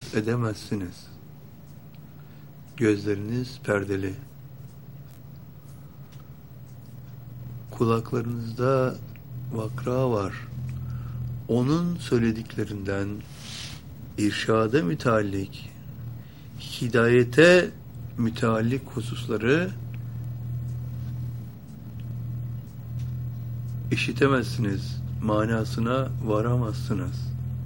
edemezsiniz. Gözleriniz perdeli. Kulaklarınızda vakra var. Onun söylediklerinden irşada müteallik, hidayete müteallik hususları işitemezsiniz, manasına varamazsınız.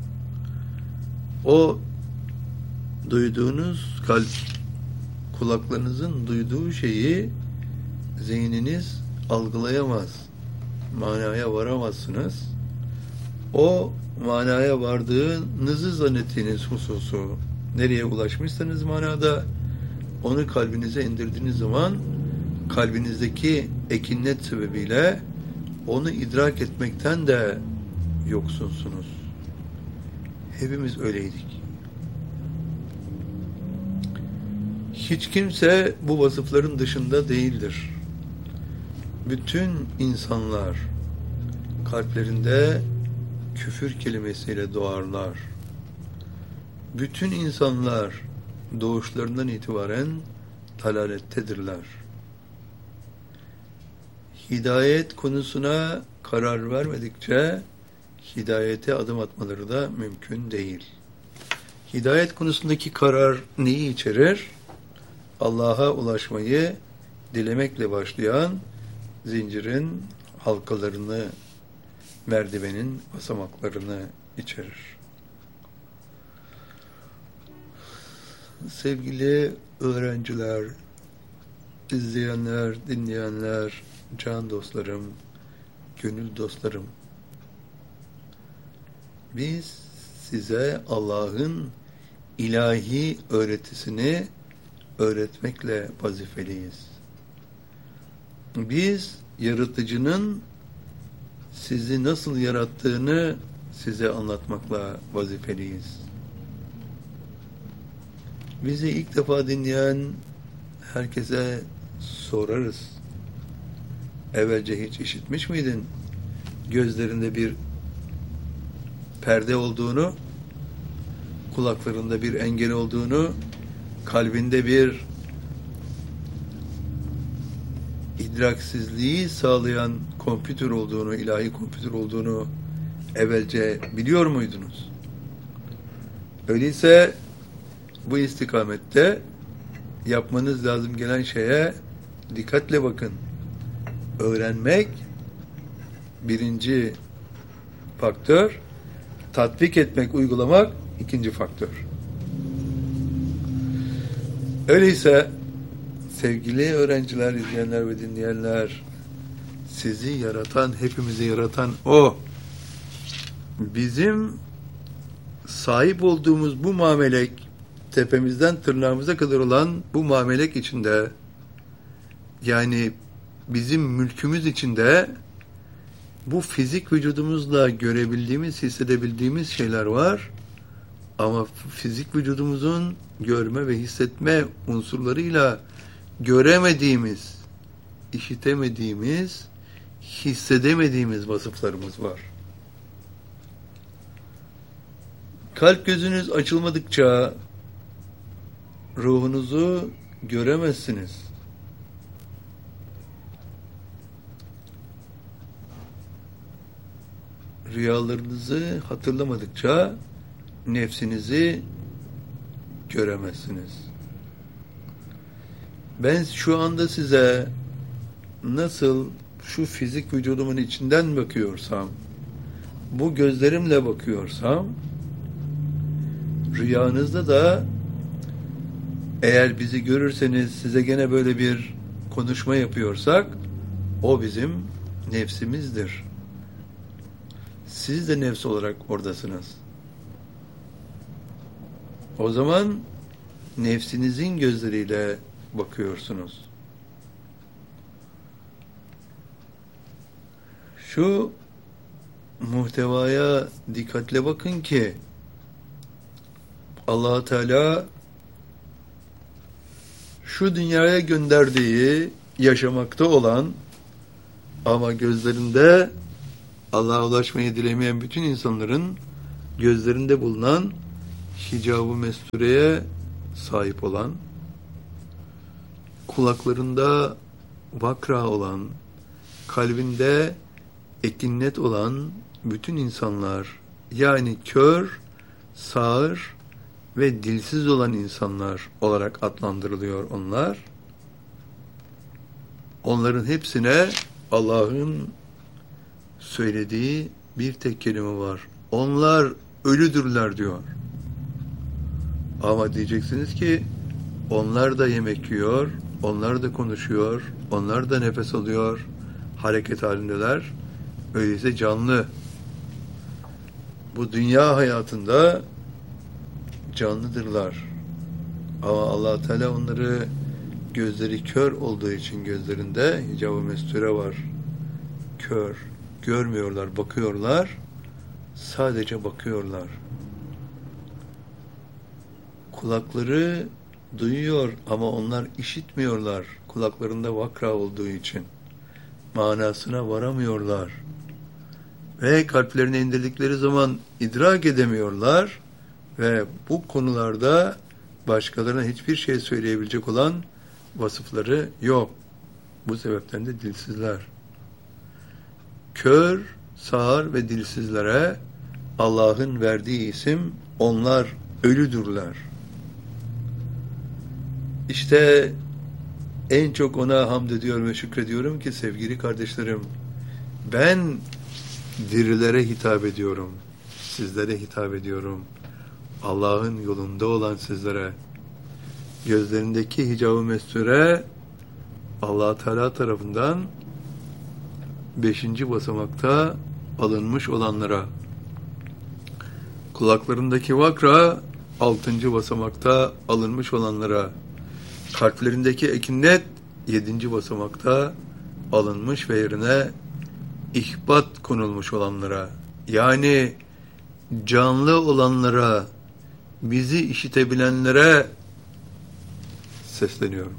O duyduğunuz kulaklarınızın duyduğu şeyi zihniniz algılayamaz, manaya varamazsınız. O manaya vardığınızı zannettiğiniz hususu nereye ulaşmışsanız manada onu kalbinize indirdiğiniz zaman kalbinizdeki ekinnet sebebiyle onu idrak etmekten de yoksunsunuz. Hepimiz öyleydik. Hiç kimse bu vasıfların dışında değildir. Bütün insanlar kalplerinde küfür kelimesiyle doğarlar. Bütün insanlar doğuşlarından itibaren dalalettedirler. Hidayet konusuna karar vermedikçe hidayete adım atmaları da mümkün değil. Hidayet konusundaki karar neyi içerir? Allah'a ulaşmayı dilemekle başlayan zincirin halkalarını, merdivenin basamaklarını içerir. Sevgili öğrenciler, izleyenler, dinleyenler, can dostlarım, gönül dostlarım, biz size Allah'ın ilahi öğretisini öğretmekle vazifeliyiz. Biz yaratıcının sizi nasıl yarattığını size anlatmakla vazifeliyiz. Bizi ilk defa dinleyen herkese sorarız. Evvelce hiç işitmiş miydin? Gözlerinde bir perde olduğunu, kulaklarında bir engel olduğunu, kalbinde bir idraksizliği sağlayan kompütür olduğunu, ilahi kompütür olduğunu evvelce biliyor muydunuz? Öyleyse bu istikamette yapmanız lazım gelen şeye dikkatle bakın. Öğrenmek birinci faktör, tatbik etmek, uygulamak ikinci faktör. Öyleyse sevgili öğrenciler, izleyenler ve dinleyenler, sizi yaratan, hepimizi yaratan O. Bizim sahip olduğumuz bu mamelek, tepemizden tırnağımıza kadar olan bu mamelek içinde, yani bizim mülkümüz içinde bu fizik vücudumuzla görebildiğimiz, hissedebildiğimiz şeyler var. Ama fizik vücudumuzun görme ve hissetme unsurlarıyla göremediğimiz, işitemediğimiz, hissedemediğimiz vasıflarımız var. Kalp gözünüz açılmadıkça ruhunuzu göremezsiniz. Rüyalarınızı hatırlamadıkça nefsinizi göremezsiniz. Ben şu anda size nasıl şu fizik vücudumun içinden bakıyorsam, bu gözlerimle bakıyorsam, rüyanızda da eğer bizi görürseniz size gene böyle bir konuşma yapıyorsak, o bizim nefsimizdir. Siz de nefs olarak oradasınız. O zaman nefsinizin gözleriyle bakıyorsunuz. Şu muhtevaya dikkatle bakın ki Allah Teala şu dünyaya gönderdiği yaşamakta olan ama gözlerinde Allah'a ulaşmayı dilemeyen bütün insanların gözlerinde bulunan hicab-ı mestureye sahip olan, kulaklarında vakra olan, kalbinde ekinnet olan bütün insanlar, yani kör, sağır ve dilsiz olan insanlar olarak adlandırılıyor onlar. Onların hepsine Allah'ın söylediği bir tek kelime var. Onlar ölüdürler diyor. Ama diyeceksiniz ki onlar da yemek yiyor, onlar da konuşuyor, onlar da nefes alıyor, hareket halindeler. Öyleyse canlı. Bu dünya hayatında canlıdırlar. Ama Allah Teala onları gözleri kör olduğu için gözlerinde hicab-ı mesture var. Kör. Görmüyorlar, bakıyorlar. Sadece bakıyorlar. Kulakları duyuyor ama onlar işitmiyorlar. Kulaklarında vakra olduğu için. Manasına varamıyorlar. Ve kalplerine indirdikleri zaman idrak edemiyorlar. Ve bu konularda başkalarına hiçbir şey söyleyebilecek olan vasıfları yok. Bu sebepten de dilsizler. Kör, sağır ve dilsizlere Allah'ın verdiği isim, onlar ölüdürler. İşte en çok ona hamd ediyorum ve şükrediyorum ki sevgili kardeşlerim, ben dirilere hitap ediyorum, sizlere hitap ediyorum. Allah'ın yolunda olan sizlere, gözlerindeki hicab-ı mesture Allah Teala tarafından 5. basamakta alınmış olanlara, kulaklarındaki vakra 6. basamakta alınmış olanlara, kalplerindeki ekinnet 7. basamakta alınmış ve yerine ihbat konulmuş olanlara, yani canlı olanlara, bizi işitebilenlere sesleniyorum.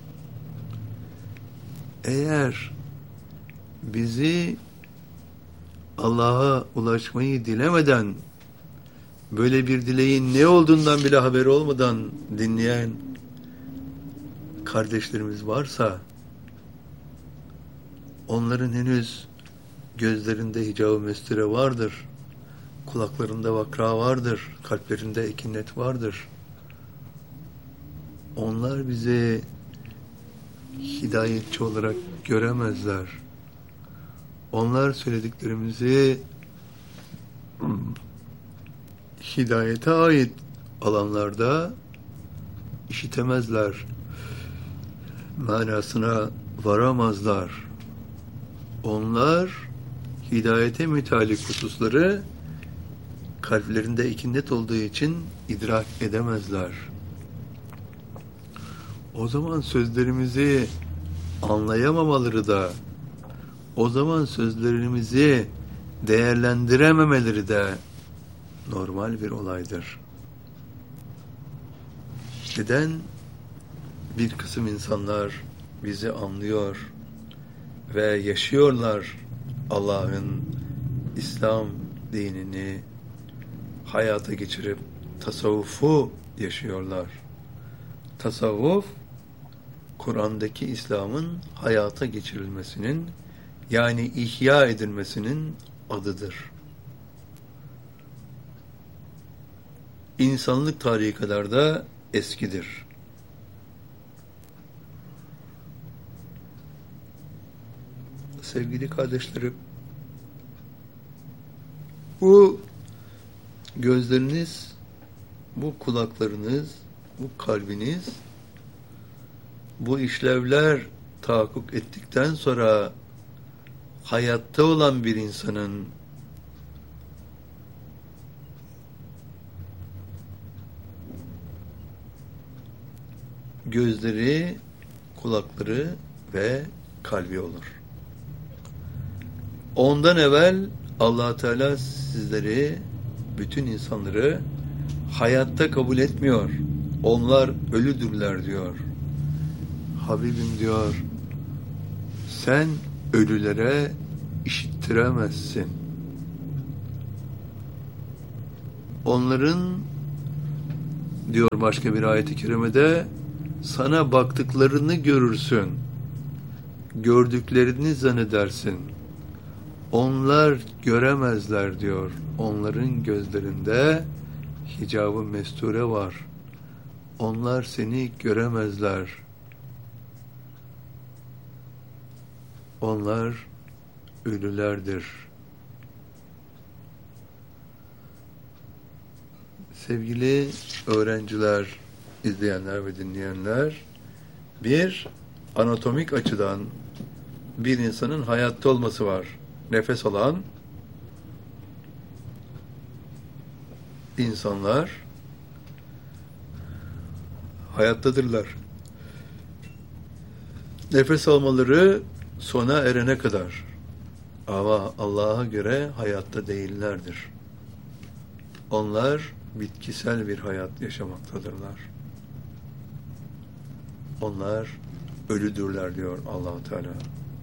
Eğer bizi Allah'a ulaşmayı dilemeden, böyle bir dileğin ne olduğundan bile haberi olmadan dinleyen kardeşlerimiz varsa, onların henüz gözlerinde hicab-ı mesture vardır, kulaklarında vakra vardır, kalplerinde ekinnet vardır. Onlar bizi hidayetçi olarak göremezler. Onlar söylediklerimizi hidayete ait alanlarda işitemezler. Manasına varamazlar. Onlar hidayete mütalik hususları kalplerinde ekinnet olduğu için idrak edemezler. O zaman sözlerimizi anlayamamaları da, o zaman sözlerimizi değerlendirememeleri de normal bir olaydır. Neden bir kısım insanlar bizi anlıyor ve yaşıyorlar, Allah'ın İslam dinini hayata geçirip tasavvufu yaşıyorlar. Tasavvuf, Kur'an'daki İslam'ın hayata geçirilmesinin, yani ihya edilmesinin adıdır. İnsanlık tarihi kadar da eskidir. Sevgili kardeşlerim, bu gözleriniz, bu kulaklarınız, bu kalbiniz, bu işlevler tahakkuk ettikten sonra hayatta olan bir insanın gözleri, kulakları ve kalbi olur. Ondan evvel Allah Teala sizleri, bütün insanları hayatta kabul etmiyor. Onlar ölüdürler diyor. Habibim diyor, sen ölülere işittiremezsin. Onların diyor başka bir ayet-i kerimede, sana baktıklarını görürsün, gördüklerini zannedersin. Onlar göremezler diyor. Onların gözlerinde hicab-ı mesture var. Onlar seni göremezler. Onlar ölülerdir. Sevgili öğrenciler, izleyenler ve dinleyenler, bir anatomik açıdan bir insanın hayatta olması var. Nefes alan insanlar hayattadırlar. Nefes almaları sona erene kadar. Ama Allah'a göre hayatta değillerdir. Onlar bitkisel bir hayat yaşamaktadırlar. Onlar ölüdürler diyor Allah-u Teala.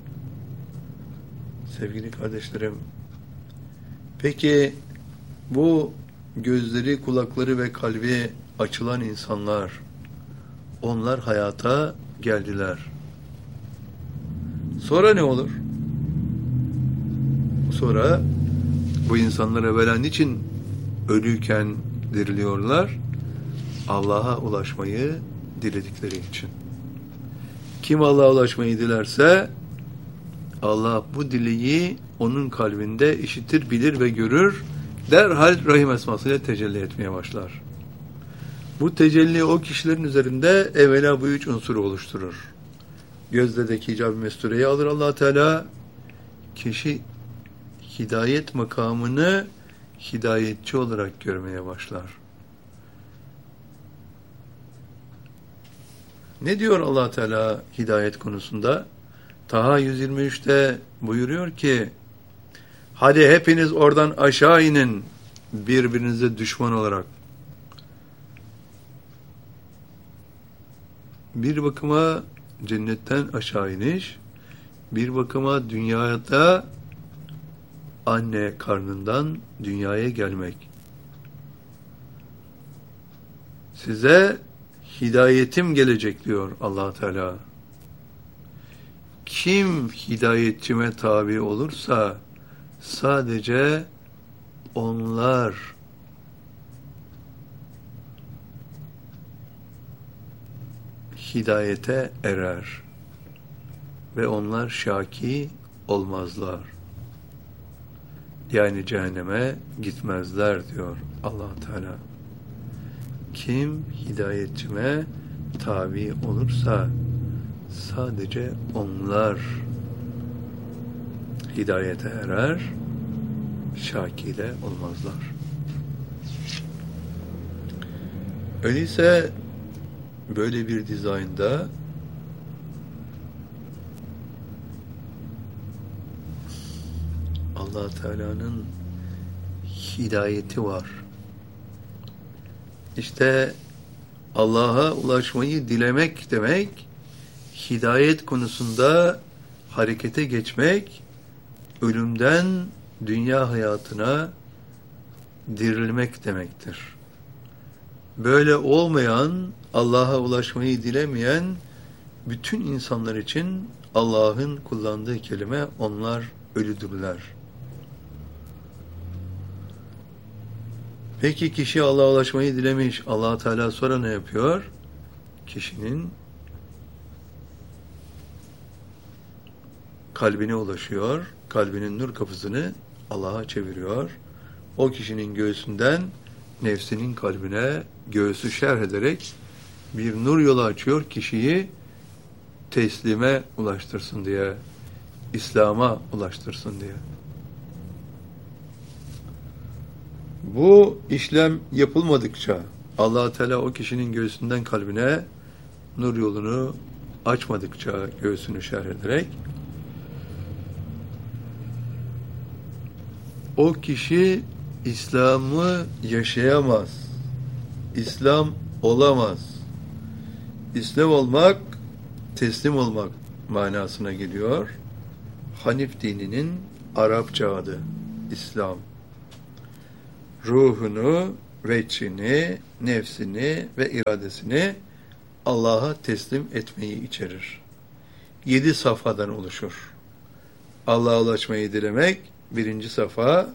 Sevgili kardeşlerim, peki bu gözleri, kulakları ve kalbi açılan insanlar, onlar hayata geldiler. Sonra ne olur? Sonra bu insanlar evvela niçin ölüyken diriliyorlar? Allah'a ulaşmayı diledikleri için. Kim Allah'a ulaşmayı dilerse Allah bu dileği onun kalbinde işitir, bilir ve görür. Derhal Rahim esmasıyla tecelli etmeye başlar. Bu tecelli o kişilerin üzerinde evvela bu üç unsuru oluşturur. Gözdedeki hicab-ı mestureyi alır Allah Teala. Kişi hidayet makamını hidayetçi olarak görmeye başlar. Ne diyor Allah Teala hidayet konusunda? Taha 123'te buyuruyor ki, hadi hepiniz oradan aşağı inin birbirinize düşman olarak. Bir bakıma cennetten aşağı iniş, bir bakıma dünyada anne karnından dünyaya gelmek. Size hidayetim gelecek diyor Allah Teala. Kim hidayetçime tabi olursa sadece onlar hidayete erer ve onlar şaki olmazlar. Yani cehenneme gitmezler diyor Allah Teala. Kim hidayetçime tabi olursa sadece onlar hidayete erer, şaki de olmazlar. Öyleyse böyle bir dizaynda Allah Teala'nın hidayeti var. İşte Allah'a ulaşmayı dilemek demek, hidayet konusunda harekete geçmek, ölümden dünya hayatına dirilmek demektir. Böyle olmayan, Allah'a ulaşmayı dilemeyen bütün insanlar için Allah'ın kullandığı kelime, onlar ölüdürler. Peki kişi Allah'a ulaşmayı dilemiş, Allah Teala sonra ne yapıyor? Kişinin kalbine ulaşıyor, kalbinin nur kapısını Allah'a çeviriyor. O kişinin göğsünden nefsinin kalbine göğsü şerh ederek bir nur yolu açıyor, kişiyi teslime ulaştırsın diye, İslam'a ulaştırsın diye. Bu işlem yapılmadıkça, Allah Teala o kişinin göğsünden kalbine nur yolunu açmadıkça, göğsünü şerh ederek, o kişi İslam'ı yaşayamaz. İslam olamaz. İslam olmak, teslim olmak manasına geliyor. Hanif dininin Arapça adı İslam. Ruhunu ve içini, nefsini ve iradesini Allah'a teslim etmeyi içerir. 7 safhadan oluşur. Allah'a ulaşmayı dilemek birinci safa,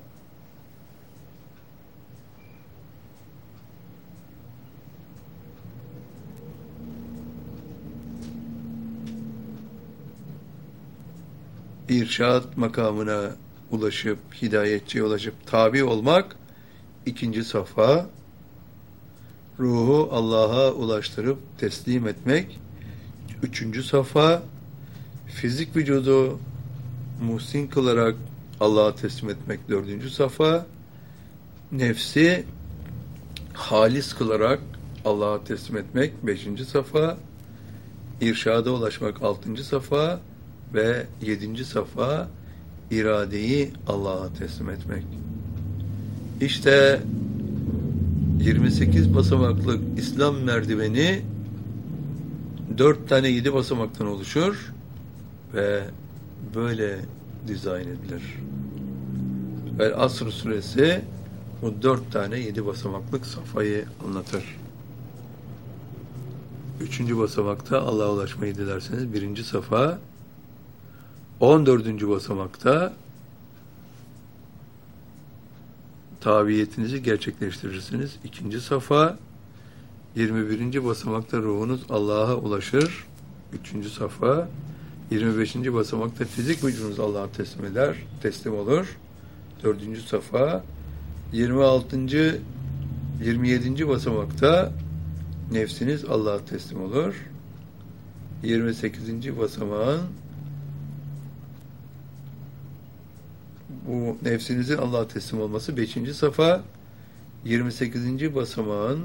irşad makamına ulaşıp, hidayetçiye ulaşıp tabi olmak ikinci safa, ruhu Allah'a ulaştırıp teslim etmek üçüncü safa, fizik vücudu muhsin kılarak Allah'a teslim etmek dördüncü safa, nefsi halis kılarak Allah'a teslim etmek beşinci safa, irşada ulaşmak altıncı safa ve yedinci safa, iradeyi Allah'a teslim etmek. İşte 28 basamaklık İslam merdiveni 4 tane 7 basamaktan oluşur ve böyle dizayn edilir. El-Asr suresi bu 4 tane 7 basamaklık safhayı anlatır. 3. basamakta Allah'a ulaşmayı dilerseniz 1. safa, 14. basamakta tabiyetinizi gerçekleştirirsiniz. 2. safa, 21. basamakta ruhunuz Allah'a ulaşır. 3. safa, 25. basamakta fizik vücudunuz Allah'a teslim olur. 4. safa, 26. 27. basamakta nefsiniz Allah'a teslim olur. 28. basamağın bu nefsinizin Allah'a teslim olması 5. safa, 28. basamağın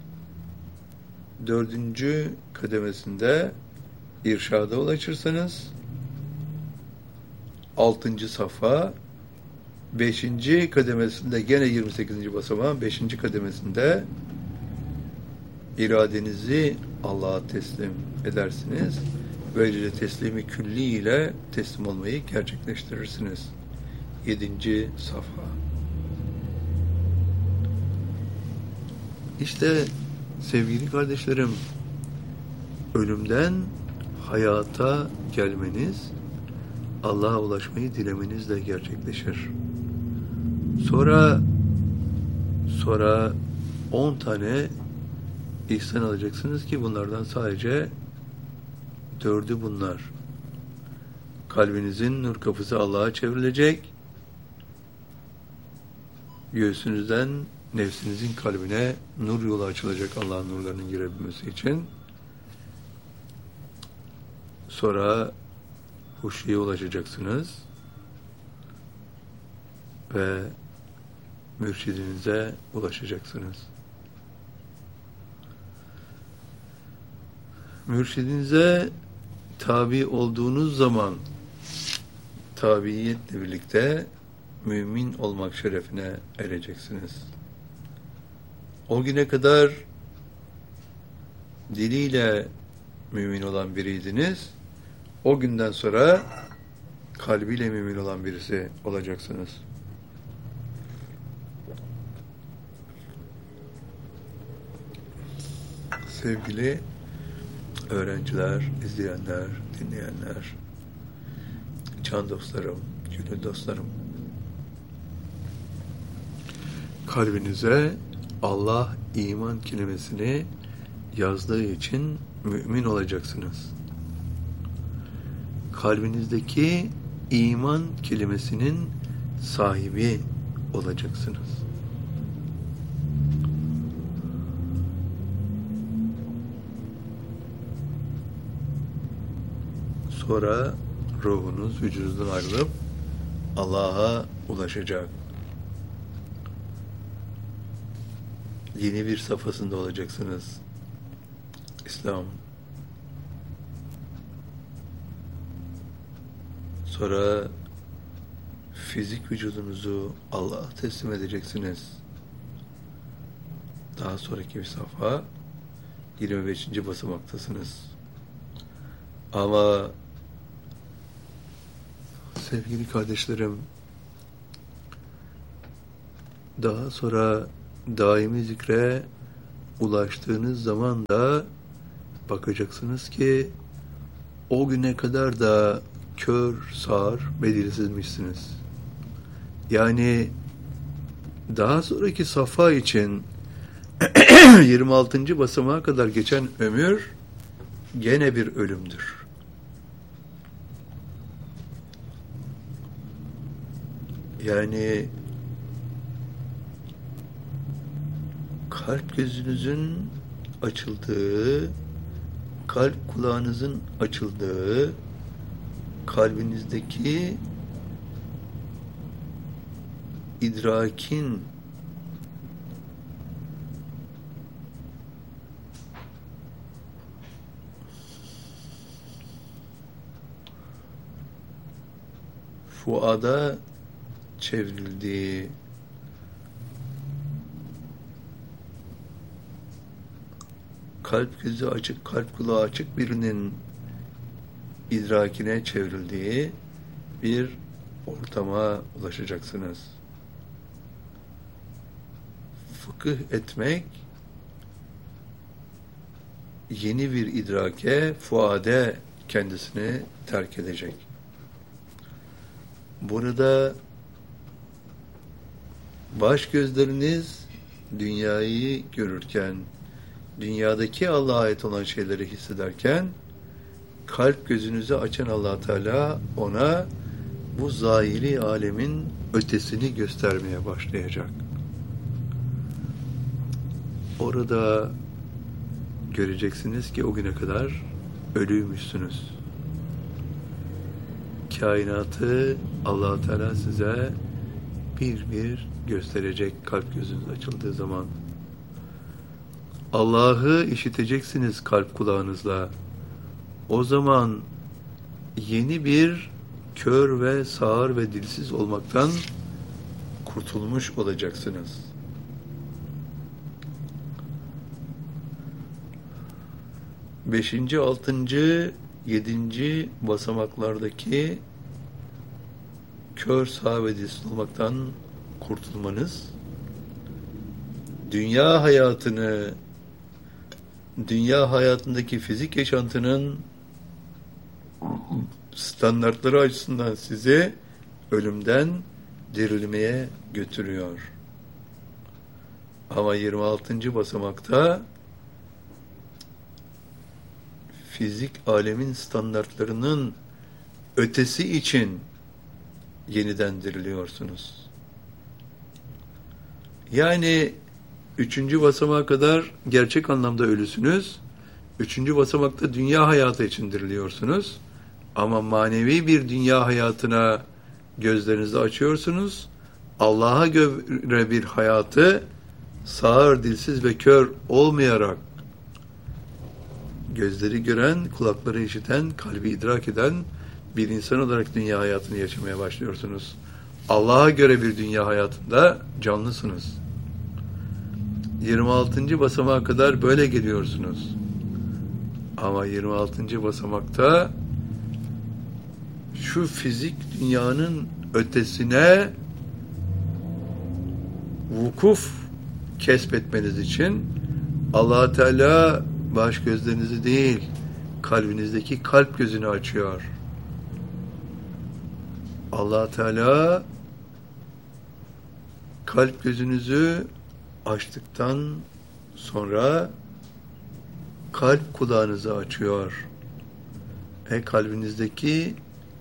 4. kademesinde irşada ulaşırsanız 6. safa, 5. kademesinde gene 28. basamağın 5. kademesinde iradenizi Allah'a teslim edersiniz. Böylece teslimi külli ile teslim olmayı gerçekleştirirsiniz. 7. safha. İşte sevgili kardeşlerim, ölümden hayata gelmeniz, Allah'a ulaşmayı dilemenizle gerçekleşir. Sonra 10 tane ihsan alacaksınız ki bunlardan sadece 4'ü bunlar. Kalbinizin nur kapısı Allah'a çevrilecek. Göğsünüzden nefsinizin kalbine nur yolu açılacak Allah'ın nurlarının girebilmesi için. Sonra huşuya ulaşacaksınız ve mürşidinize ulaşacaksınız. Mürşidinize tabi olduğunuz zaman tabiiyetle birlikte mümin olmak şerefine ereceksiniz. O güne kadar diliyle mümin olan biriydiniz. O günden sonra kalbiyle mümin olan birisi olacaksınız. Sevgili öğrenciler, izleyenler, dinleyenler, can dostlarım, gönül dostlarım, kalbinize Allah iman kelimesini yazdığı için mümin olacaksınız. Kalbinizdeki iman kelimesinin sahibi olacaksınız. Sonra ruhunuz vücudunuzdan ayrılıp Allah'a ulaşacak. Yeni bir safhasında olacaksınız. İslam. Sonra fizik vücudunuzu Allah'a teslim edeceksiniz. Daha sonraki bir safha 25. basamaktasınız. Ama sevgili kardeşlerim, daha sonra daimi zikre ulaştığınız zaman da bakacaksınız ki o güne kadar da kör, sağır ve dilsizmişsiniz. Yani daha sonraki safha için 26. basamağa kadar geçen ömür gene bir ölümdür. Yani kalp gözünüzün açıldığı, kalp kulağınızın açıldığı, kalbinizdeki idrakin fuada çevrildiği, kalp gözü açık, kalp kulağı açık birinin idrakine çevrildiği bir ortama ulaşacaksınız. Fıkıh etmek, yeni bir idrake, fuade kendisini terk edecek. Burada baş gözleriniz dünyayı görürken, dünyadaki Allah'a ait olan şeyleri hissederken, kalp gözünüzü açan Allah Teala ona bu zahiri alemin ötesini göstermeye başlayacak. Orada göreceksiniz ki o güne kadar ölüymüşsünüz. Kainatı Allah Teala size bir bir gösterecek kalp gözünüz açıldığı zaman. Allah'ı işiteceksiniz kalp kulağınızla. O zaman yeni bir kör ve sağır ve dilsiz olmaktan kurtulmuş olacaksınız. Beşinci, altıncı, yedinci basamaklardaki kör, sağır ve dilsiz olmaktan kurtulmanız, dünya hayatındaki fizik yaşantının standartları açısından sizi ölümden dirilmeye götürüyor. Ama 26. basamakta fizik alemin standartlarının ötesi için yeniden diriliyorsunuz. Yani 3. basamağa kadar gerçek anlamda ölüsünüz. 3. basamakta dünya hayatı için diriliyorsunuz. Ama manevi bir dünya hayatına gözlerinizi açıyorsunuz. Allah'a göre bir hayatı sağır, dilsiz ve kör olmayarak gözleri gören, kulakları işiten, kalbi idrak eden bir insan olarak dünya hayatını yaşamaya başlıyorsunuz. Allah'a göre bir dünya hayatında canlısınız. 26. basamağa kadar böyle geliyorsunuz. Ama 26. basamakta şu fizik dünyanın ötesine vukuf kesbetmeniz için Allah Teala baş gözlerinizi değil, kalbinizdeki kalp gözünü açıyor. Allah Teala kalp gözünüzü açtıktan sonra kalp kulağınızı açıyor. Kalbinizdeki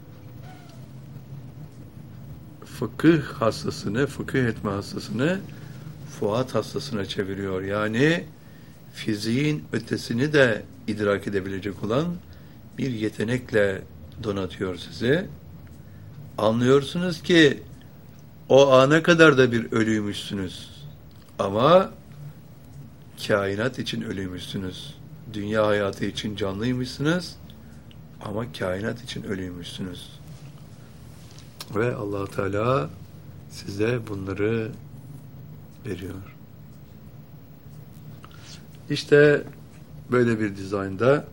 fıkıh hastasını, fıkıh etme hastasını fuat hastasına çeviriyor. Yani fiziğin ötesini de idrak edebilecek olan bir yetenekle donatıyor sizi. Anlıyorsunuz ki o ana kadar da bir ölüymüşsünüz. Ama kainat için ölüymüşsünüz. Dünya hayatı için canlıymışsınız. Ama kainat için ölüymüşsünüz. Ve Allah Teala size bunları veriyor. İşte böyle bir dizaynda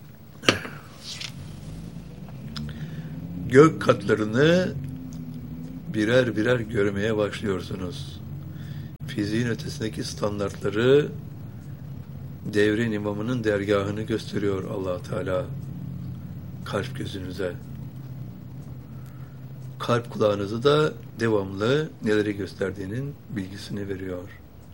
gök katlarını birer birer görmeye başlıyorsunuz. Fiziğin ötesindeki standartları, devrin imamının dergahını gösteriyor Allah Teala kalp gözünüze. Kalp kulağınızı da devamlı neleri gösterdiğinin bilgisini veriyor.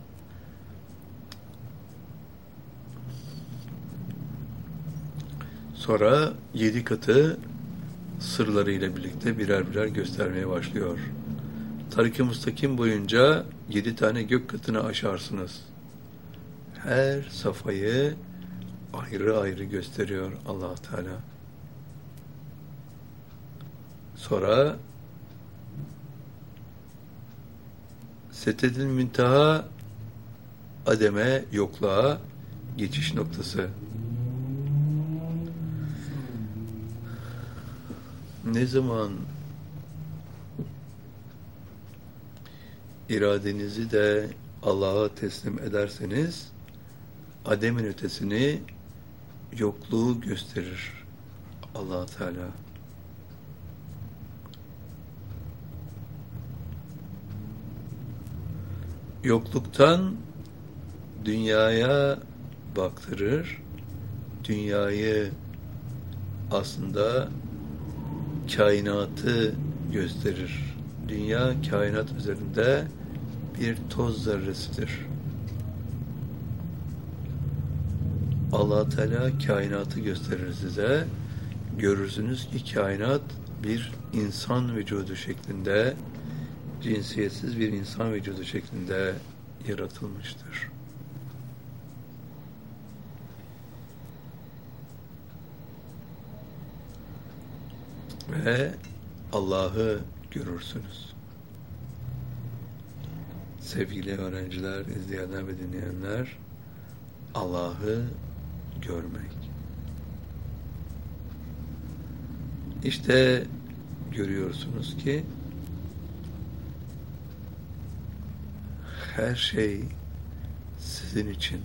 Sonra 7 katı sırlarıyla birlikte birer birer göstermeye başlıyor. Tarik-i Müstakim boyunca 7 tane gök katını aşarsınız. Her safhayı ayrı ayrı gösteriyor Allah Teala. Sonra Sedretil Münteha, Adem'e, yokluğa geçiş noktası. Ne zaman iradenizi de Allah'a teslim ederseniz, Adem'in ötesini, yokluğu gösterir Allah Teala. Yokluktan dünyaya baktırır, dünyayı aslında kainatı gösterir. Dünya kainat üzerinde bir toz zerresidir. Allah Teala kainatı gösterir size. Görürsünüz ki kainat bir insan vücudu şeklinde, cinsiyetsiz bir insan vücudu şeklinde yaratılmıştır. Ve Allah'ı görürsünüz. Sevgili öğrenciler, izleyenler ve dinleyenler, Allah'ı görmek. İşte görüyorsunuz ki her şey sizin için.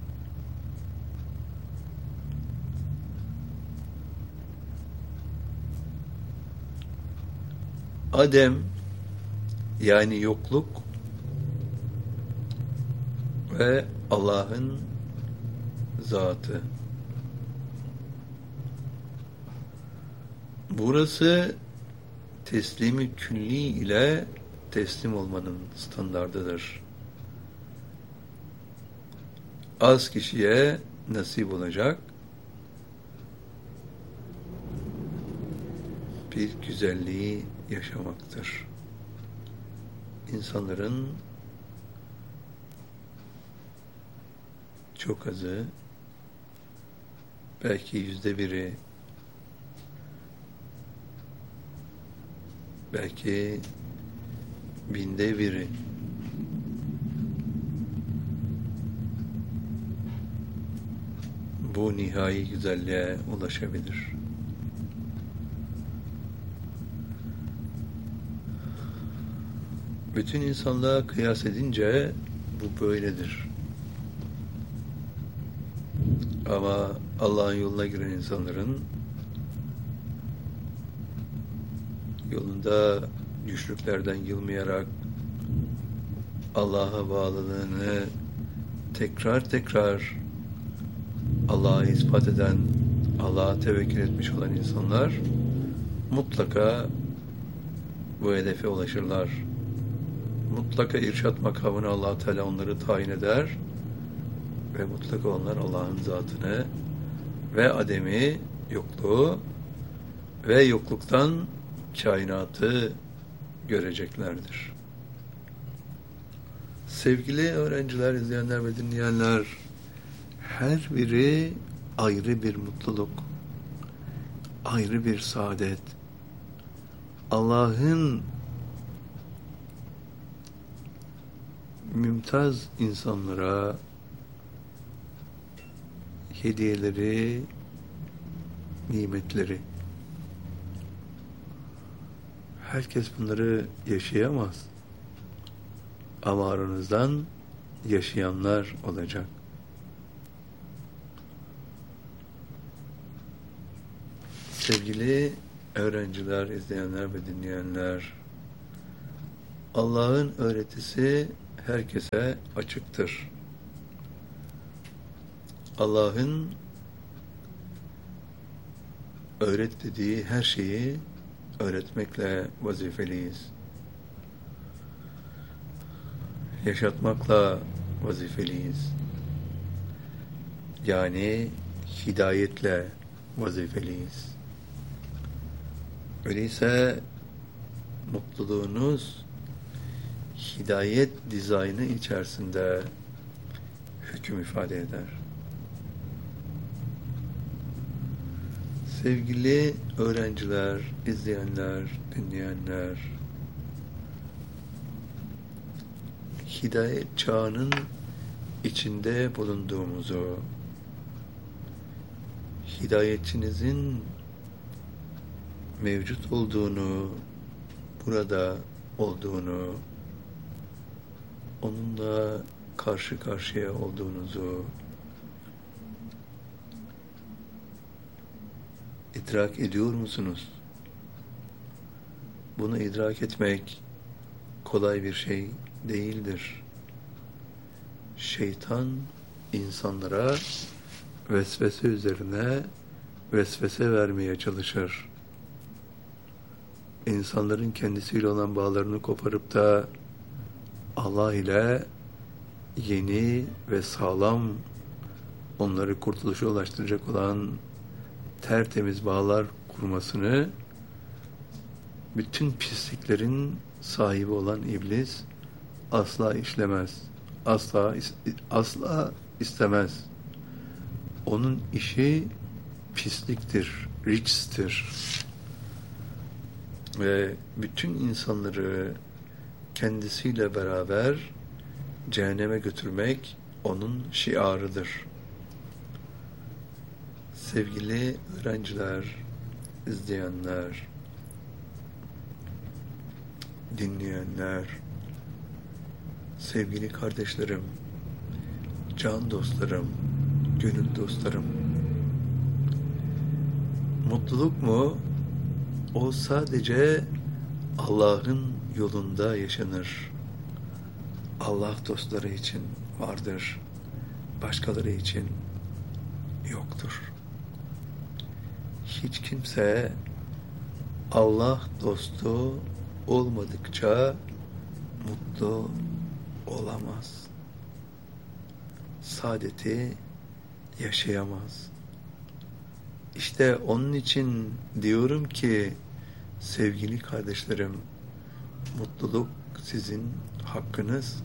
Adem, yani yokluk ve Allah'ın zatı. Burası teslimi külli ile teslim olmanın standardıdır. Az kişiye nasip olacak bir güzelliği yaşamaktır. İnsanların çok azı, belki 1/1, belki 1000'de 1'i bu nihai güzelliğe ulaşabilir. Bütün insanlığa kıyas edince bu böyledir. Ama Allah'ın yoluna giren insanların yolunda güçlüklerden yılmayarak Allah'a bağlılığını tekrar tekrar Allah'a ispat eden, Allah'a tevekkül etmiş olan insanlar mutlaka bu hedefe ulaşırlar. Mutlaka irşat makamını Allah Teala onları tayin eder ve mutlaka onlar Allah'ın zatını ve ademi, yokluğu ve yokluktan kainatı göreceklerdir. Sevgili öğrenciler, izleyenler ve dinleyenler, her biri ayrı bir mutluluk, ayrı bir saadet. Allah'ın mümtaz insanlara hediyeleri, nimetleri. Herkes bunları yaşayamaz. Ama aranızdan yaşayanlar olacak. Sevgili öğrenciler, izleyenler ve dinleyenler, Allah'ın öğretisi herkese açıktır. Allah'ın öğret dediği her şeyi öğretmekle vazifeliyiz. Yaşatmakla vazifeliyiz. Yani hidayetle vazifeliyiz. Öyleyse mutluluğunuz hidayet dizaynı içerisinde hüküm ifade eder. Sevgili öğrenciler, izleyenler, dinleyenler, hidayet çağının içinde bulunduğumuzu, hidayetçinizin mevcut olduğunu, burada olduğunu, onunla karşı karşıya olduğunuzu idrak ediyor musunuz? Bunu idrak etmek kolay bir şey değildir. Şeytan insanlara vesvese üzerine vesvese vermeye çalışır. İnsanların kendisiyle olan bağlarını koparıp da Allah ile yeni ve sağlam, onları kurtuluşa ulaştıracak olan tertemiz bağlar kurmasını bütün pisliklerin sahibi olan iblis asla işlemez. Asla istemez. Onun işi pisliktir, riçtir. Ve bütün insanları kendisiyle beraber cehenneme götürmek onun şiarıdır. Sevgili öğrenciler, izleyenler, dinleyenler, sevgili kardeşlerim, can dostlarım, gönül dostlarım, mutluluk mu? O sadece Allah'ın yolunda yaşanır. Allah dostları için vardır. Başkaları için yoktur. Hiç kimse Allah dostu olmadıkça mutlu olamaz. Saadeti yaşayamaz. İşte onun için diyorum ki sevgili kardeşlerim, mutluluk sizin hakkınız.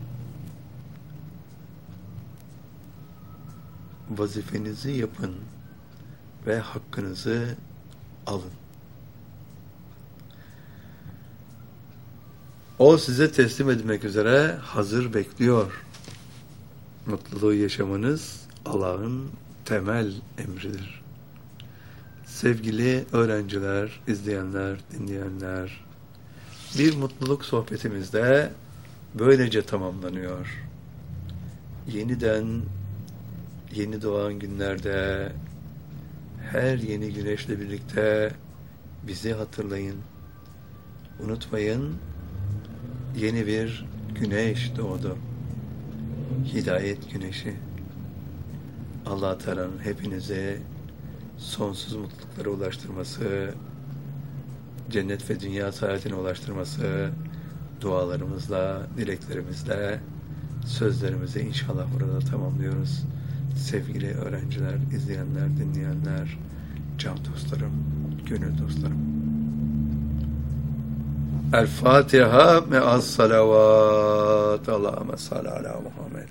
Vazifenizi yapın ve hakkınızı alın. O size teslim edilmek üzere hazır bekliyor. Mutluluğu yaşamanız Allah'ın temel emridir. Sevgili öğrenciler, izleyenler, dinleyenler, bir mutluluk sohbetimizde böylece tamamlanıyor. Yeniden, yeni doğan günlerde, her yeni güneşle birlikte bizi hatırlayın. Unutmayın, yeni bir güneş doğdu. Hidayet güneşi. Allah Teala'nın hepinize sonsuz mutluluklara ulaştırması, cennet ve dünya saadetine ulaştırması, dualarımızla, dileklerimizle, sözlerimizi inşallah burada tamamlıyoruz. Sevgili öğrenciler, izleyenler, dinleyenler, can dostlarım, gönül dostlarım. El Fatiha me'as salavat. Allahümme salli ala Muhammed.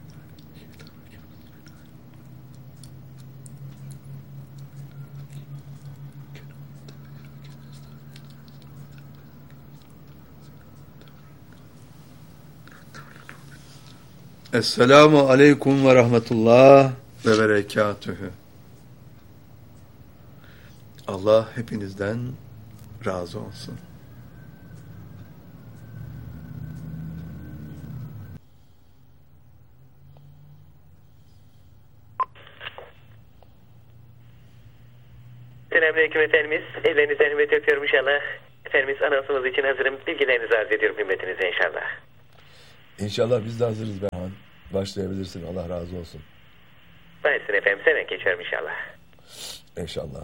Esselamu aleyküm ve rahmetullah ve berekatühü. Allah hepinizden razı olsun. Selamünaleyküm efendimiz. Ellerinizden hürmet öpüyorum inşallah. Efendimiz anonsumuz için hazırım. Bilgilerinizi arz ediyorum himmetinize inşallah. İnşallah biz de hazırız Berhan. Başlayabilirsin. Allah razı olsun. Bayısın efendim. Hemen geçiyorum inşallah. İnşallah.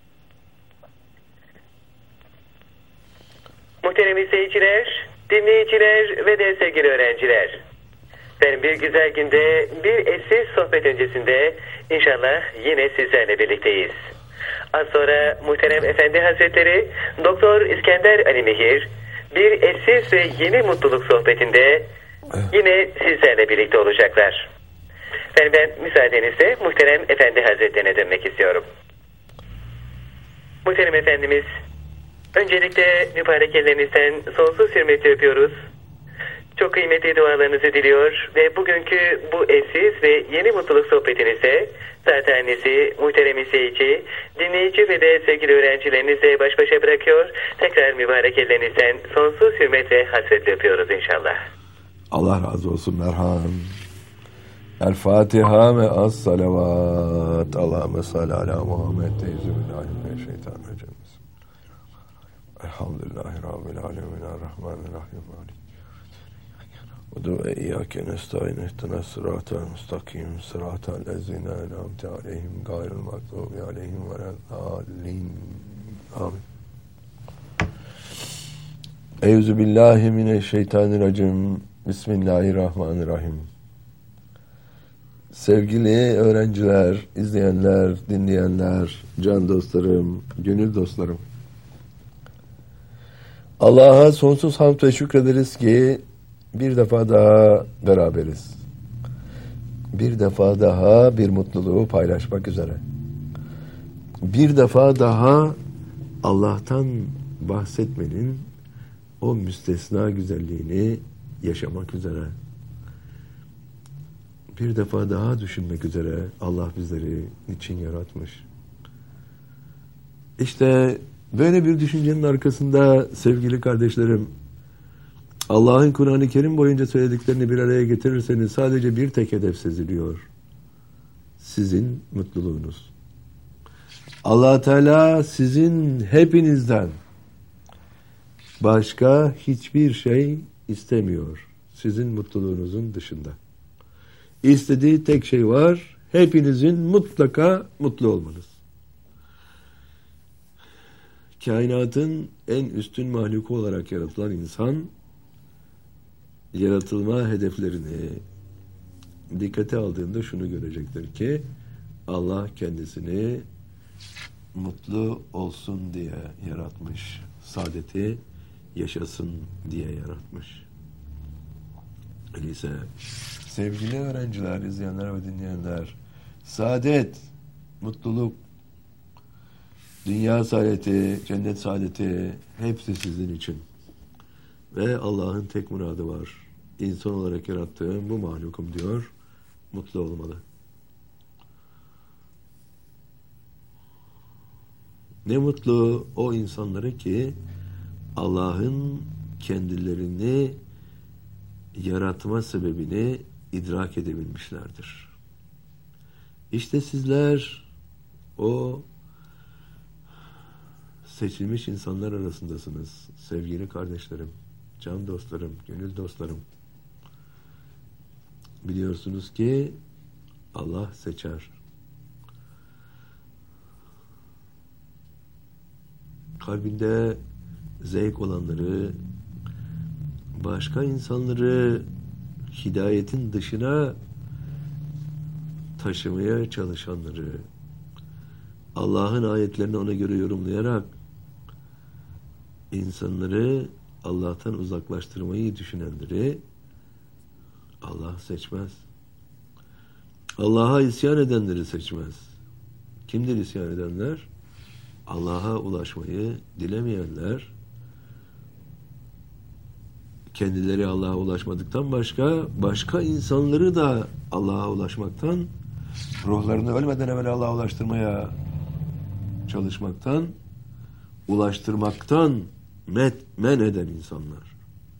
Muhterem izleyiciler, dinleyiciler ve de sevgili öğrenciler. Ben bir güzel günde, bir eşsiz sohbet öncesinde inşallah yine sizlerle birlikteyiz. Az sonra muhterem efendi hazretleri Doktor İskender Ali Mihir bir eşsiz ve yeni mutluluk sohbetinde yine sizlerle birlikte olacaklar. Ben müsaadenizle muhterem efendi hazretlerine dönmek istiyorum. Muhterem efendimiz, öncelikle mübarek ellerinizden sonsuz hürmetle öpüyoruz. Çok kıymetli dualarınızı diliyor ve bugünkü bu eşsiz ve yeni mutluluk sohbetinizde zateninizi muhterem izleyici, dinleyici ve de sevgili öğrencilerinizle baş başa bırakıyor. Tekrar mübarek ellerinizden sonsuz hürmet ve hasretle öpüyoruz inşallah. Allah razı olsun Berhan. El Fatiha ve as salavat. Allahümme salli ala Muhammed. Euzubillahimineşşeytanirracim. Elhamdülillahi Rabbil alemin. Errahmanirrahim. Udu ve iyyâke nestaîn ihdinas sıratal mustakîm sıratal lezîne en'amte aleyhim gayril mağdûbi aleyhim veleddâllîn. Amin. Euzubillahimineşşeytanirracim. Bismillahirrahmanirrahim. Sevgili öğrenciler, izleyenler, dinleyenler, can dostlarım, gönül dostlarım. Allah'a sonsuz hamd ve şükrederiz ki bir defa daha beraberiz. Bir defa daha bir mutluluğu paylaşmak üzere. Bir defa daha Allah'tan bahsetmenin o müstesna güzelliğini yaşamak üzere. Bir defa daha düşünmek üzere Allah bizleri niçin yaratmış. İşte böyle bir düşüncenin arkasında sevgili kardeşlerim, Allah'ın Kur'an-ı Kerim boyunca söylediklerini bir araya getirirseniz sadece bir tek hedef seziliyor. Sizin mutluluğunuz. Allah Teala sizin hepinizden başka hiçbir şey istemiyor. Sizin mutluluğunuzun dışında. İstediği tek şey var. Hepinizin mutlaka mutlu olmanız. Kainatın en üstün mahluku olarak yaratılan insan, yaratılma hedeflerini dikkate aldığında şunu görecektir ki Allah kendisini mutlu olsun diye yaratmış. Saadeti yaşasın diye yaratmış. Öyleyse sevgili öğrenciler, izleyenler ve dinleyenler, saadet, mutluluk, dünya saadeti, cennet saadeti hepsi sizin için. Ve Allah'ın tek muradı var. İnsan olarak yarattığım bu mahlukum diyor, mutlu olmalı. Ne mutlu o insanlara ki Allah'ın kendilerini yaratma sebebini idrak edebilmişlerdir. İşte sizler o seçilmiş insanlar arasındasınız sevgili kardeşlerim, can dostlarım, gönül dostlarım. Biliyorsunuz ki Allah seçer. Kalbinde zevk olanları, başka insanları hidayetin dışına taşımaya çalışanları, Allah'ın ayetlerini ona göre yorumlayarak insanları Allah'tan uzaklaştırmayı düşünenleri Allah seçmez. Allah'a isyan edenleri seçmez. Kimdir isyan edenler? Allah'a ulaşmayı dilemeyenler, kendileri Allah'a ulaşmadıktan başka insanları da Allah'a ulaşmaktan, ruhlarını ölmeden evvel Allah'a ulaştırmaya çalışmaktan, ulaştırmaktan men eden insanlar.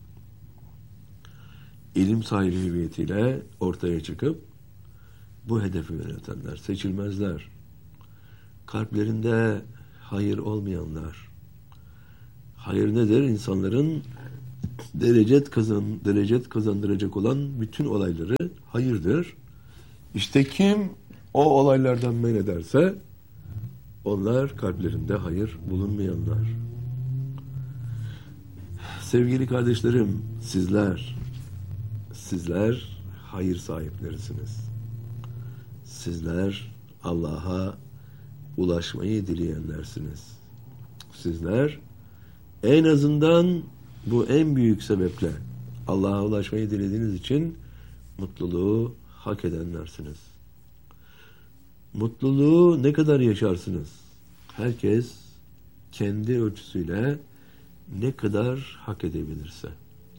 İlim sahibi hüviyetiyle ortaya çıkıp bu hedefi yönetenler seçilmezler. Kalplerinde hayır olmayanlar, Hayır nedir? İnsanların derecet kazandıracak olan bütün olayları hayırdır. İşte kim o olaylardan men ederse onlar kalplerinde hayır bulunmayanlar. Sevgili kardeşlerim, sizler hayır sahiplerisiniz. Sizler Allah'a ulaşmayı dileyenlersiniz. Sizler en azından bu en büyük sebeple Allah'a ulaşmayı dilediğiniz için mutluluğu hak edenlersiniz. Mutluluğu ne kadar yaşarsınız? Herkes kendi ölçüsüyle ne kadar hak edebilirse.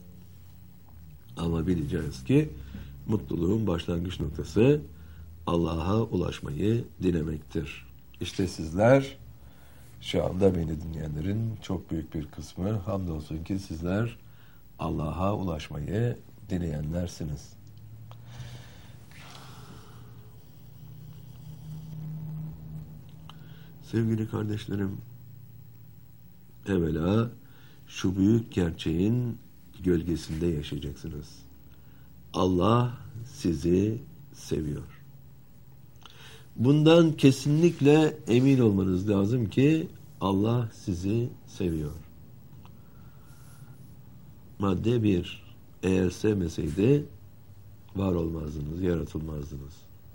Ama bileceğiz ki mutluluğun başlangıç noktası Allah'a ulaşmayı dilemektir. İşte sizler, şu anda beni dinleyenlerin çok büyük bir kısmı, hamdolsun ki sizler Allah'a ulaşmayı dileyenlersiniz. Sevgili kardeşlerim, evvela şu büyük gerçeğin gölgesinde yaşayacaksınız. Allah sizi seviyor. Bundan kesinlikle emin olmanız lazım ki Allah sizi seviyor. Madde 1. Eğer sevmeseydi var olmazdınız, yaratılmazdınız.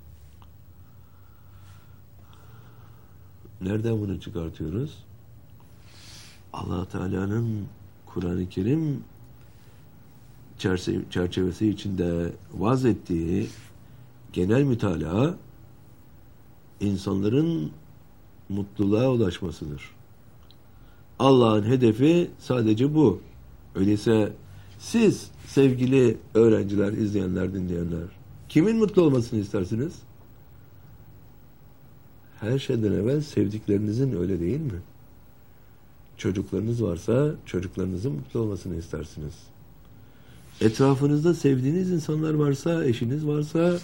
Nereden bunu çıkartıyoruz? Allah Teala'nın Kur'an-ı Kerim çerçevesi içinde vaz ettiği genel mütalaa insanların mutluluğa ulaşmasıdır. Allah'ın hedefi sadece bu. Öyleyse siz sevgili öğrenciler, izleyenler, dinleyenler, kimin mutlu olmasını istersiniz? Her şeyden evvel sevdiklerinizin, öyle değil mi? Çocuklarınız varsa çocuklarınızın mutlu olmasını istersiniz. Etrafınızda sevdiğiniz insanlar varsa, eşiniz varsa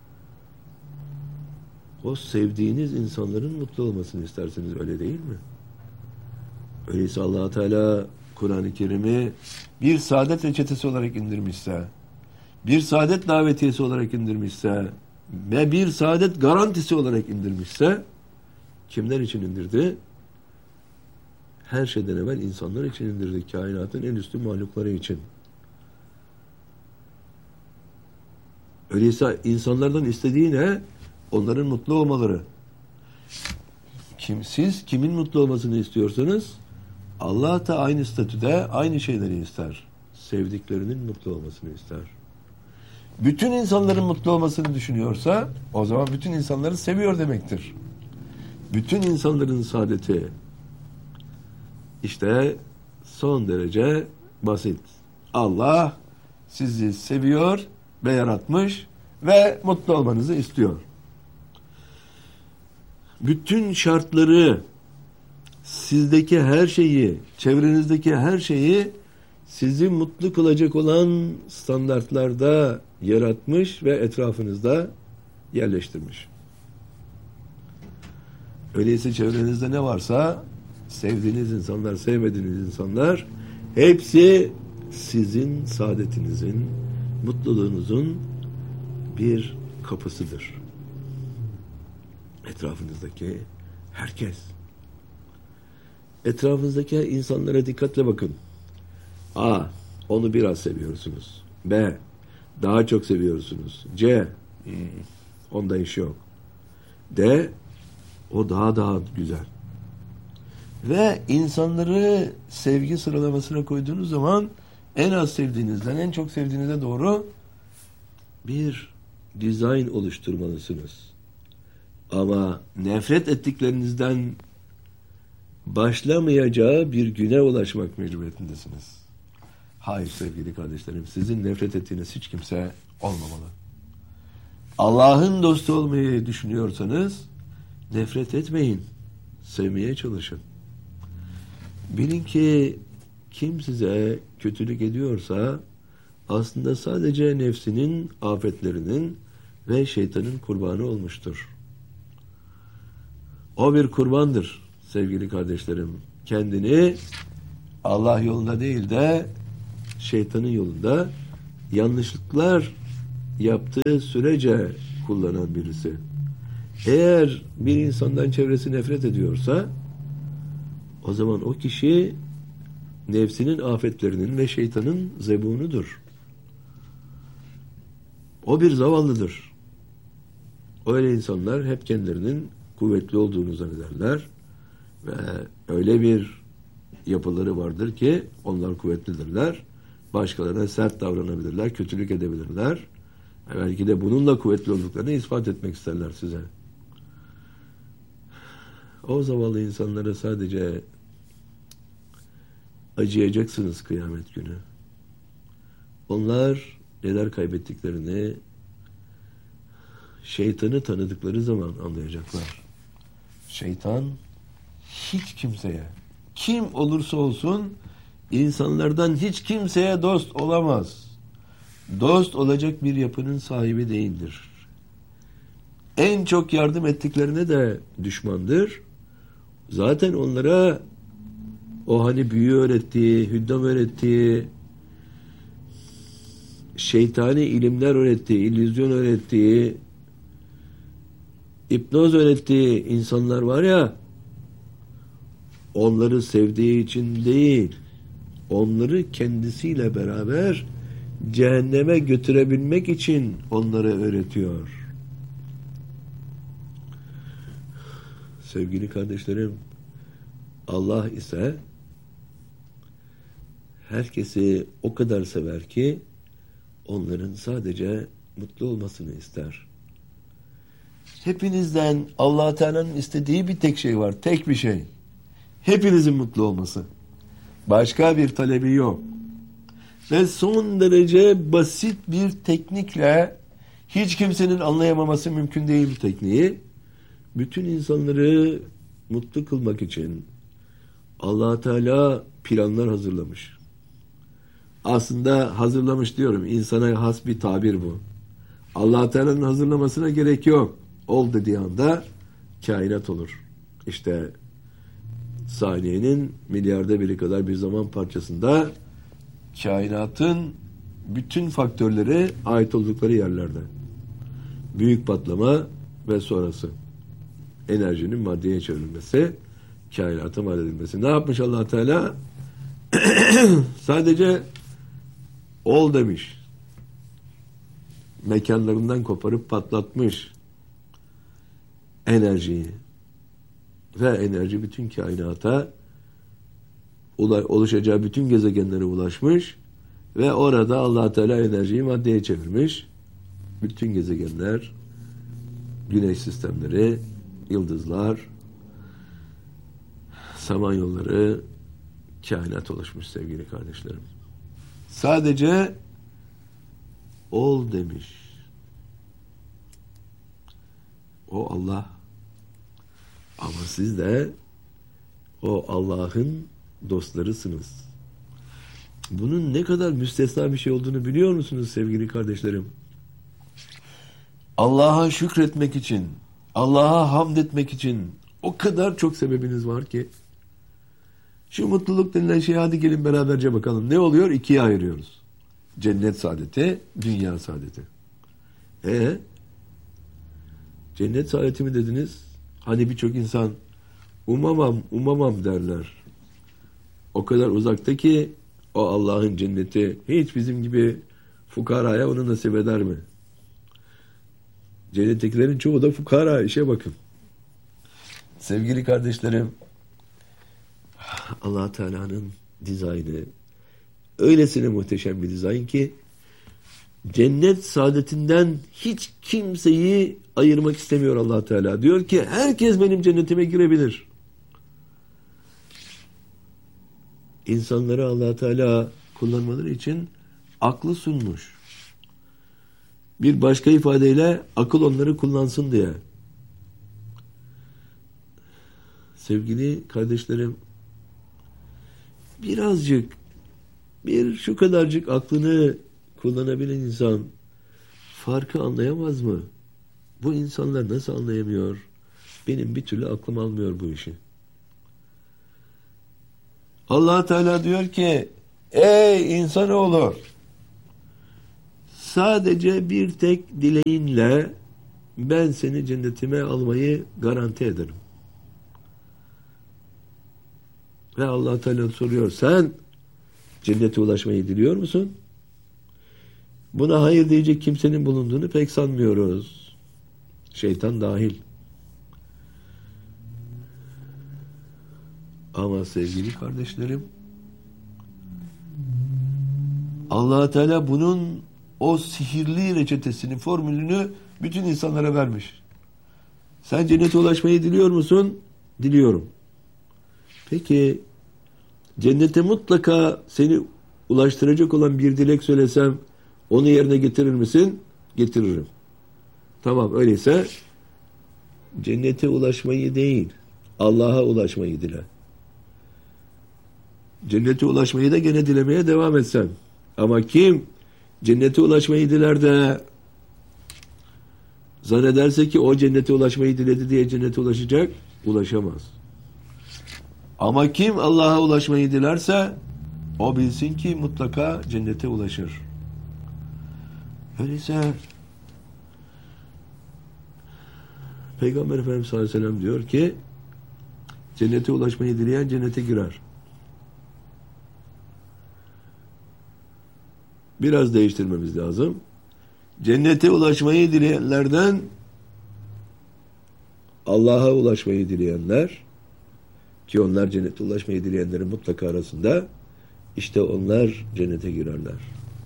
o sevdiğiniz insanların mutlu olmasını istersiniz, öyle değil mi? Öyleyse Allah Teala Kur'an-ı Kerim'i bir saadet reçetesi olarak indirmişse, bir saadet davetiyesi olarak indirmişse ve bir saadet garantisi olarak indirmişse, kimler için indirdi? Her şeyden evvel insanlar için indirdi. Kainatın en üstün mahlukları için. Öyleyse insanlardan istediği ne? Onların mutlu olmaları. Siz kimin mutlu olmasını istiyorsanız Allah da aynı statüde aynı şeyleri ister. Sevdiklerinin mutlu olmasını ister. Bütün insanların mutlu olmasını düşünüyorsa o zaman bütün insanları seviyor demektir. Bütün insanların saadeti işte son derece basit. Allah sizi seviyor ve yaratmış ve mutlu olmanızı istiyor. Bütün şartları, sizdeki her şeyi, çevrenizdeki her şeyi sizi mutlu kılacak olan standartlarda yaratmış ve etrafınızda yerleştirmiş. Öyleyse çevrenizde ne varsa, sevdiğiniz insanlar, sevmediğiniz insanlar, hepsi sizin saadetinizin, mutluluğunuzun bir kapısıdır. Etrafınızdaki herkes. Etrafınızdaki insanlara dikkatle bakın. A. Onu biraz seviyorsunuz. B. Daha çok seviyorsunuz. C. Onda iş yok. D. O daha güzel. Ve insanları sevgi sıralamasına koyduğunuz zaman en az sevdiğinizden en çok sevdiğinize doğru bir dizayn oluşturmalısınız. Ama nefret ettiklerinizden başlamayacağı bir güne ulaşmak mecburiyetindesiniz. Hayır sevgili kardeşlerim, sizin nefret ettiğiniz hiç kimse olmamalı. Allah'ın dostu olmayı düşünüyorsanız nefret etmeyin, sevmeye çalışın. Bilin ki kim size kötülük ediyorsa aslında sadece nefsinin afetlerinin ve şeytanın kurbanı olmuştur. O bir kurbandır sevgili kardeşlerim. Kendini Allah yolunda değil de şeytanın yolunda yanlışlıklar yaptığı sürece kullanan birisi. Eğer bir insandan çevresi nefret ediyorsa o zaman o kişi nefsinin afetlerinin ve şeytanın zebunudur. O bir zavallıdır. Öyle insanlar hep kendilerinin kuvvetli olduğunu zannederler ve öyle bir yapıları vardır ki onlar kuvvetlidirler. Başkalarına sert davranabilirler, kötülük edebilirler. Belki de bununla kuvvetli olduklarını ispat etmek isterler size. O zavallı insanlara sadece acıyacaksınız kıyamet günü. Onlar neler kaybettiklerini şeytanı tanıdıkları zaman anlayacaklar. Şeytan hiç kimseye, kim olursa olsun insanlardan hiç kimseye dost olamaz. Dost olacak bir yapının sahibi değildir. En çok yardım ettiklerine de düşmandır. Zaten onlara o hani büyü öğrettiği, hüddam öğrettiği, şeytani ilimler öğrettiği, illüzyon öğrettiği, hipnoz öğrettiği insanlar var ya, onları sevdiği için değil, onları kendisiyle beraber cehenneme götürebilmek için onlara öğretiyor. Sevgili kardeşlerim, Allah ise herkesi o kadar sever ki onların sadece mutlu olmasını ister. Hepinizden Allah Teala'nın istediği bir tek şey var, tek bir şey. Hepinizin mutlu olması. Başka bir talebi yok. Ve son derece basit bir teknikle, hiç kimsenin anlayamaması mümkün değil bir tekniği, bütün insanları mutlu kılmak için Allah Teala planlar hazırlamış. Aslında hazırlamış diyorum, insana has bir tabir bu. Allah Teala'nın hazırlamasına gerek yok. Ol dediği anda kainat olur. İşte saniyenin milyarda biri kadar bir zaman parçasında kainatın bütün faktörleri ait oldukları yerlerde. Büyük patlama ve sonrası. Enerjinin maddeye çevrilmesi, kainata mal edilmesi. Ne yapmış Allah Teala? Sadece ol demiş. Mekanlarından koparıp patlatmış enerjiyi. Ve enerji bütün kainata oluşacağı bütün gezegenlere ulaşmış ve orada Allah Teala enerjiyi maddeye çevirmiş. Bütün gezegenler, güneş sistemleri, yıldızlar, samanyolları, kainat oluşmuş sevgili kardeşlerim. Sadece ol demiş. O Allah. Ama siz de o Allah'ın dostlarısınız. Bunun ne kadar müstesna bir şey olduğunu biliyor musunuz sevgili kardeşlerim? Allah'a şükretmek için, Allah'a hamd etmek için o kadar çok sebebiniz var ki. Şu mutluluk denilen şeye hadi gelin beraberce bakalım. Ne oluyor? İkiye ayırıyoruz. Cennet saadeti, dünya saadeti. Cennet saadeti mi dediniz? Hani birçok insan umamam derler. O kadar uzakta ki o Allah'ın cenneti hiç bizim gibi fukaraya onu nasip eder mi? Cennettekilerin çoğu da fukara, işe bakın. Sevgili kardeşlerim, Allah Teala'nın dizaynı öylesine muhteşem bir dizayn ki cennet saadetinden hiç kimseyi ayırmak istemiyor Allah Teala. Diyor ki herkes benim cennetime girebilir. İnsanlara Allah Teala kullanmaları için aklı sunmuş. Bir başka ifadeyle akıl onları kullansın diye. Sevgili kardeşlerim, birazcık, şu kadarcık aklını kullanabilen insan farkı anlayamaz mı? Bu insanlar nasıl anlayamıyor? Benim bir türlü aklım almıyor bu işi. Allah Teala diyor ki ey insanoğlu, sadece bir tek dileğinle ben seni cennetime almayı garanti ederim. Ve Allah Teala soruyor, sen cennete ulaşmayı diliyor musun? Buna hayır diyecek kimsenin bulunduğunu pek sanmıyoruz. Şeytan dahil. Ama sevgili kardeşlerim, Allah Teala bunun o sihirli reçetesini, formülünü bütün insanlara vermiş. Sen cennete ulaşmayı diliyor musun? Diliyorum. Peki cennete mutlaka seni ulaştıracak olan bir dilek söylesem onu yerine getirir misin? Getiririm. Tamam, öyleyse cennete ulaşmayı değil, Allah'a ulaşmayı dile. Cennete ulaşmayı da gene dilemeye devam etsen. Ama kim cennete ulaşmayı diler de zannederse ki o cennete ulaşmayı diledi diye cennete ulaşacak, ulaşamaz. Ama kim Allah'a ulaşmayı dilerse o bilsin ki mutlaka cennete ulaşır. Öyleyse Peygamber Efendimiz sallallahu aleyhi ve sellem diyor ki cennete ulaşmayı dileyen cennete girer. Biraz değiştirmemiz lazım. Cennete ulaşmayı dileyenlerden Allah'a ulaşmayı dileyenler, ki onlar cennete ulaşmayı dileyenlerin mutlaka arasında, işte onlar cennete girerler.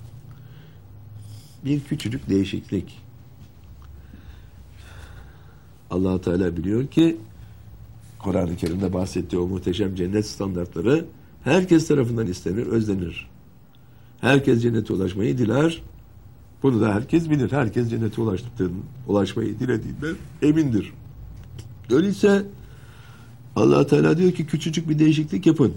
Bir küçücük değişiklik. Allah Teala biliyor ki Kur'an-ı Kerim'de bahsettiği o muhteşem cennet standartları herkes tarafından istenir, özlenir. Herkes cennete ulaşmayı diler. Bunu da herkes bilir. Herkes cennete ulaşmayı dilediğinden emindir. Öyleyse Allah Teala diyor ki küçücük bir değişiklik yapın.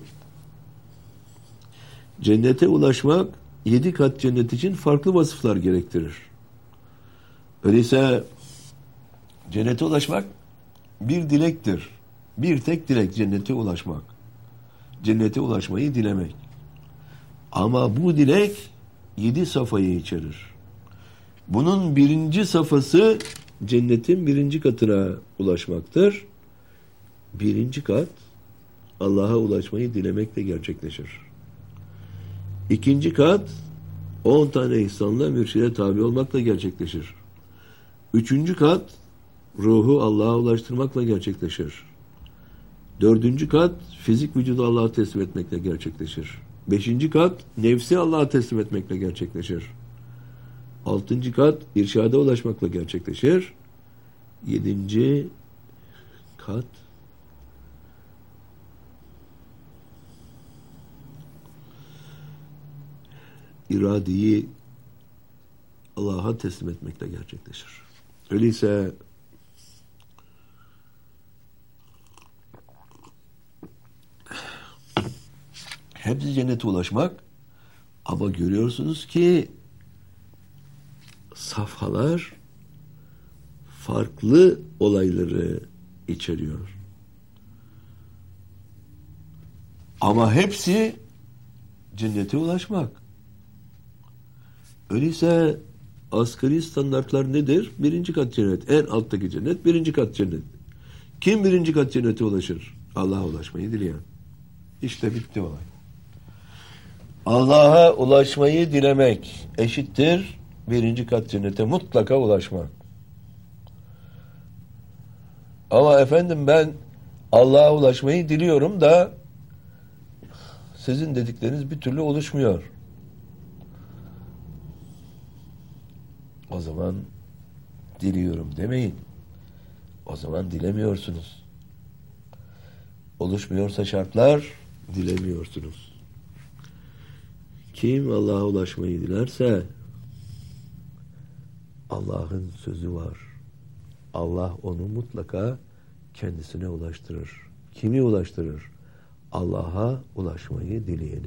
Cennete ulaşmak 7 kat cennet için farklı vasıflar gerektirir. Öyleyse cennete ulaşmak bir dilektir. Bir tek dilek cennete ulaşmak. Cennete ulaşmayı dilemek. Ama bu dilek 7 safhayı içerir. Bunun birinci safhası cennetin birinci katına ulaşmaktır. Birinci kat Allah'a ulaşmayı dilemekle gerçekleşir. İkinci kat 10 tane ihsanla mürşide tabi olmakla gerçekleşir. Üçüncü kat ruhu Allah'a ulaştırmakla gerçekleşir. Dördüncü kat fizik vücudu Allah'a teslim etmekle gerçekleşir. Beşinci kat nefsi Allah'a teslim etmekle gerçekleşir. Altıncı kat irşada ulaşmakla gerçekleşir. Yedinci kat iradeyi Allah'a teslim etmekle gerçekleşir. Öyleyse hepsi cennete ulaşmak, ama görüyorsunuz ki safhalar farklı olayları içeriyor. Ama hepsi cennete ulaşmak. Öyleyse asgari standartlar nedir? Birinci kat cennet. En alttaki cennet birinci kat cennet. Kim birinci kat cennete ulaşır? Allah'a ulaşmayı dileyen. İşte bitti olay. Allah'a ulaşmayı dilemek eşittir birinci kat cennete mutlaka ulaşmak. Ama efendim ben Allah'a ulaşmayı diliyorum da sizin dedikleriniz bir türlü oluşmuyor. O zaman diliyorum demeyin. O zaman dilemiyorsunuz. Oluşmuyorsa şartlar, dilemiyorsunuz. Kim Allah'a ulaşmayı dilerse Allah'ın sözü var. Allah onu mutlaka kendisine ulaştırır. Kimi ulaştırır? Allah'a ulaşmayı dileyeni.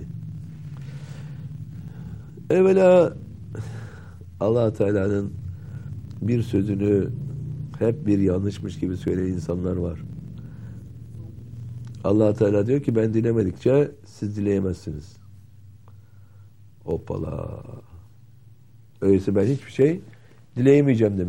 Evvela Allah Teala'nın bir sözünü hep bir yanlışmış gibi söyleyen insanlar var. Allah Teala diyor ki ben dilemedikçe siz dileyemezsiniz. Hoppala. Öyleyse ben hiçbir şey dileyemeyeceğim demek.